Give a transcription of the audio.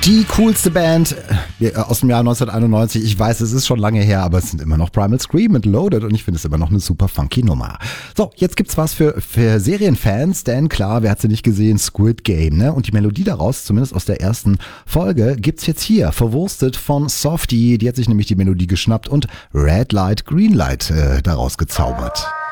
Die coolste Band aus dem Jahr 1991. Ich weiß, es ist schon lange her, aber es sind immer noch Primal Scream mit Loaded und ich finde es immer noch eine super funky Nummer. So, jetzt gibt's was für Serienfans, denn klar, wer hat sie nicht gesehen? Squid Game, ne? Und die Melodie daraus, zumindest aus der ersten Folge, gibt's jetzt hier, verwurstet von Softie. Die hat sich nämlich die Melodie geschnappt und Red Light, Green Light daraus gezaubert.